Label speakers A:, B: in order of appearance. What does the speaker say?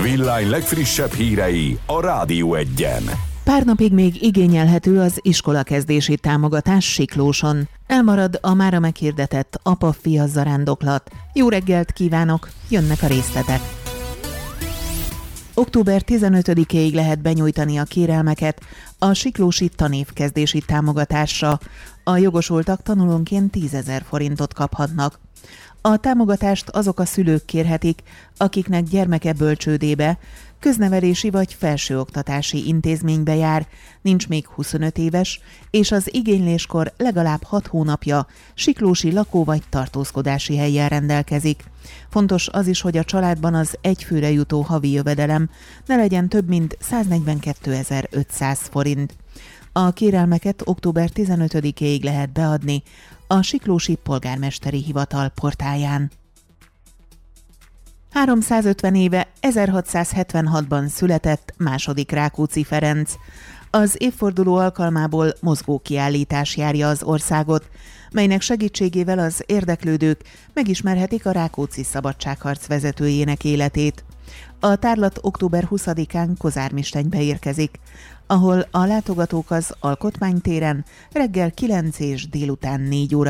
A: Villány legfrissebb hírei a Rádió Egyen.
B: Pár napig még igényelhető az iskolakezdési támogatás Siklóson. Elmarad a mára meghirdetett apa-fia zarándoklat. Jó reggelt kívánok, jönnek a részletek. Október 15-éig lehet benyújtani a kérelmeket a siklósi tanévkezdési támogatásra. A jogosultak tanulónként 10 000 forintot kaphatnak. A támogatást azok a szülők kérhetik, akiknek gyermeke bölcsődébe, köznevelési vagy felsőoktatási intézménybe jár, nincs még 25 éves, és az igényléskor legalább 6 hónapja siklósi lakó- vagy tartózkodási hellyel rendelkezik. Fontos az is, hogy a családban az egyfőre jutó havi jövedelem ne legyen több mint 142 500 forint. A kérelmeket október 15-éig lehet beadni a Siklósi Polgármesteri Hivatal portáján. 350 éve 1676-ban született II. Rákóczi Ferenc. Az évforduló alkalmából mozgókiállítás járja az országot, melynek segítségével az érdeklődők megismerhetik a Rákóczi szabadságharc vezetőjének életét. A tárlat október 20-án Kozármistenybe érkezik, ahol a látogatók az Alkotmánytéren reggel 9 és délután 4 óra